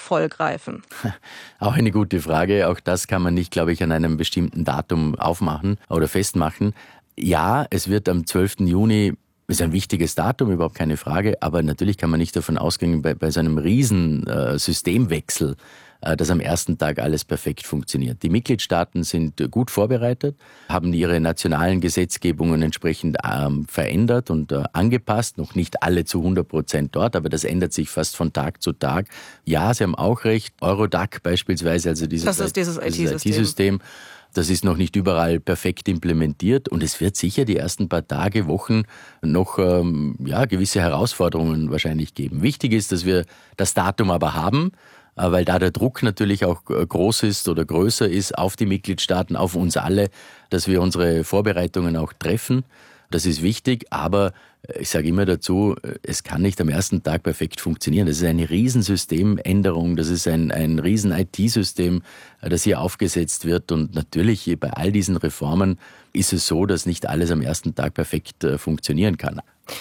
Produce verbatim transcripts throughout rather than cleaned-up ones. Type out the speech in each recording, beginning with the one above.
voll greifen? Auch eine gute Frage. Auch das kann man nicht, glaube ich, an einem bestimmten Datum aufmachen oder festmachen. Ja, es wird am zwölften Juni, ist ein wichtiges Datum, überhaupt keine Frage, aber natürlich kann man nicht davon ausgehen, bei, bei so einem riesen äh, Systemwechsel, äh, dass am ersten Tag alles perfekt funktioniert. Die Mitgliedstaaten sind äh, gut vorbereitet, haben ihre nationalen Gesetzgebungen entsprechend ähm, verändert und äh, angepasst, noch nicht alle zu hundert Prozent dort, aber das ändert sich fast von Tag zu Tag. Ja, Sie haben auch recht, Eurodac beispielsweise, also dieses, das ist dieses I T-System. I T-System, das ist noch nicht überall perfekt implementiert und es wird sicher die ersten paar Tage, Wochen noch ähm, ja, gewisse Herausforderungen wahrscheinlich geben. Wichtig ist, dass wir das Datum aber haben, äh, weil da der Druck natürlich auch groß ist oder größer ist auf die Mitgliedstaaten, auf uns alle, dass wir unsere Vorbereitungen auch treffen. Das ist wichtig, aber ich sage immer dazu, es kann nicht am ersten Tag perfekt funktionieren. Das ist eine Riesensystemänderung, das ist ein, ein riesen I T-System, das hier aufgesetzt wird. Und natürlich bei all diesen Reformen ist es so, dass nicht alles am ersten Tag perfekt funktionieren kann.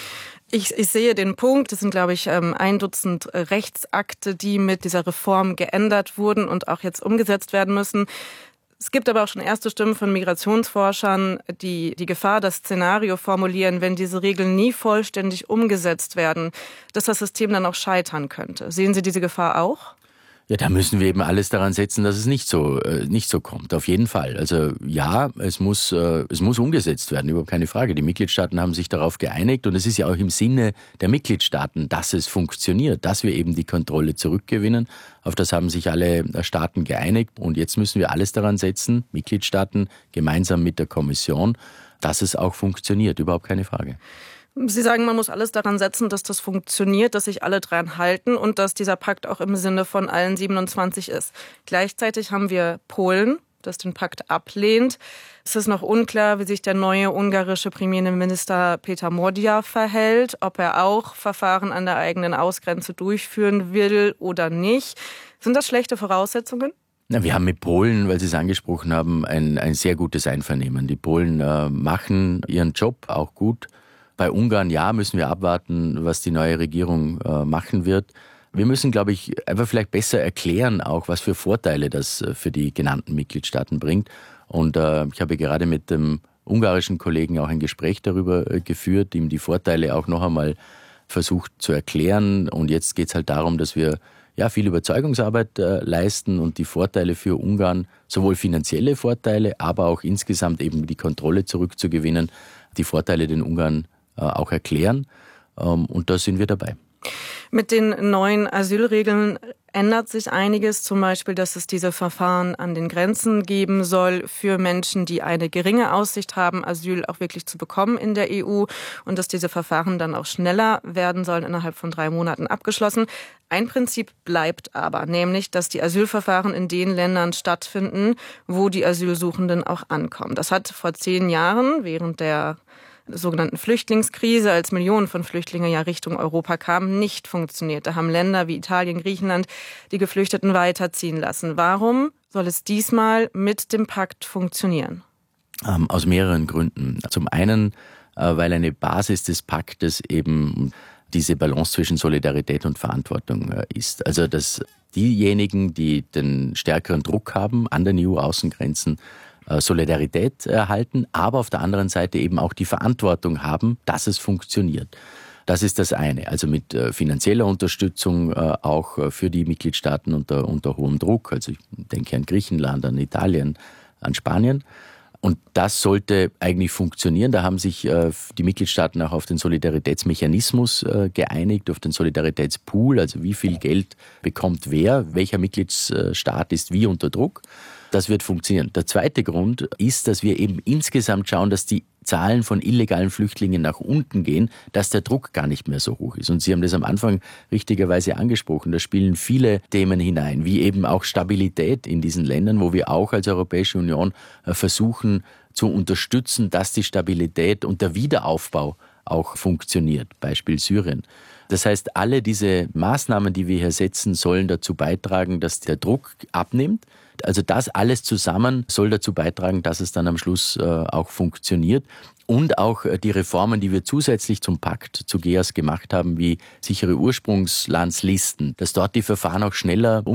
Ich, ich sehe den Punkt, es sind, glaube ich, ein Dutzend Rechtsakte, die mit dieser Reform geändert wurden und auch jetzt umgesetzt werden müssen. Es gibt aber auch schon erste Stimmen von Migrationsforschern, die die Gefahr, das Szenario formulieren, wenn diese Regeln nie vollständig umgesetzt werden, dass das System dann auch scheitern könnte. Sehen Sie diese Gefahr auch? Ja, da müssen wir eben alles daran setzen, dass es nicht so äh, nicht so kommt. Auf jeden Fall. Also ja, es muss äh, es muss umgesetzt werden, überhaupt keine Frage. Die Mitgliedstaaten haben sich darauf geeinigt und es ist ja auch im Sinne der Mitgliedstaaten, dass es funktioniert, dass wir eben die Kontrolle zurückgewinnen. Auf das haben sich alle Staaten geeinigt und jetzt müssen wir alles daran setzen, Mitgliedstaaten gemeinsam mit der Kommission, dass es auch funktioniert, überhaupt keine Frage. Sie sagen, man muss alles daran setzen, dass das funktioniert, dass sich alle dran halten und dass dieser Pakt auch im Sinne von allen siebenundzwanzig ist. Gleichzeitig haben wir Polen, das den Pakt ablehnt. Es ist noch unklar, wie sich der neue ungarische Premierminister Peter Modia verhält, ob er auch Verfahren an der eigenen Ausgrenze durchführen will oder nicht. Sind das schlechte Voraussetzungen? Na, wir haben mit Polen, weil Sie es angesprochen haben, ein, ein sehr gutes Einvernehmen. Die Polen äh, machen ihren Job auch gut. Bei Ungarn, ja, müssen wir abwarten, was die neue Regierung äh, machen wird. Wir müssen, glaube ich, einfach vielleicht besser erklären, auch was für Vorteile das äh, für die genannten Mitgliedstaaten bringt. Und äh, ich habe gerade mit dem ungarischen Kollegen auch ein Gespräch darüber äh, geführt, ihm die Vorteile auch noch einmal versucht zu erklären. Und jetzt geht es halt darum, dass wir ja viel Überzeugungsarbeit äh, leisten und die Vorteile für Ungarn, sowohl finanzielle Vorteile, aber auch insgesamt eben die Kontrolle zurückzugewinnen, die Vorteile den Ungarn auch erklären. Und da sind wir dabei. Mit den neuen Asylregeln ändert sich einiges, zum Beispiel, dass es diese Verfahren an den Grenzen geben soll für Menschen, die eine geringe Aussicht haben, Asyl auch wirklich zu bekommen in der E U und dass diese Verfahren dann auch schneller werden sollen, innerhalb von drei Monaten abgeschlossen. Ein Prinzip bleibt aber, nämlich, dass die Asylverfahren in den Ländern stattfinden, wo die Asylsuchenden auch ankommen. Das hat vor zehn Jahren während der sogenannten Flüchtlingskrise, als Millionen von Flüchtlingen ja Richtung Europa kamen, nicht funktioniert. Da haben Länder wie Italien, Griechenland die Geflüchteten weiterziehen lassen. Warum soll es diesmal mit dem Pakt funktionieren? Ähm, aus mehreren Gründen. Zum einen, äh, weil eine Basis des Paktes eben diese Balance zwischen Solidarität und Verantwortung äh, ist. Also dass diejenigen, die den stärkeren Druck haben an den E U-Außengrenzen, Solidarität erhalten, aber auf der anderen Seite eben auch die Verantwortung haben, dass es funktioniert. Das ist das eine. Also mit finanzieller Unterstützung auch für die Mitgliedstaaten unter, unter hohem Druck. Also ich denke an Griechenland, an Italien, an Spanien. Und das sollte eigentlich funktionieren. Da haben sich die Mitgliedstaaten auch auf den Solidaritätsmechanismus geeinigt, auf den Solidaritätspool, also wie viel Geld bekommt wer, welcher Mitgliedsstaat ist wie unter Druck. Das wird funktionieren. Der zweite Grund ist, dass wir eben insgesamt schauen, dass die Zahlen von illegalen Flüchtlingen nach unten gehen, dass der Druck gar nicht mehr so hoch ist. Und Sie haben das am Anfang richtigerweise angesprochen. Da spielen viele Themen hinein, wie eben auch Stabilität in diesen Ländern, wo wir auch als Europäische Union versuchen zu unterstützen, dass die Stabilität und der Wiederaufbau auch funktioniert. Beispiel Syrien. Das heißt, alle diese Maßnahmen, die wir hier setzen, sollen dazu beitragen, dass der Druck abnimmt. Also das alles zusammen soll dazu beitragen, dass es dann am Schluss äh, auch funktioniert. Und auch die Reformen, die wir zusätzlich zum Pakt zu G E A S gemacht haben, wie sichere Ursprungslandslisten, dass dort die Verfahren auch schneller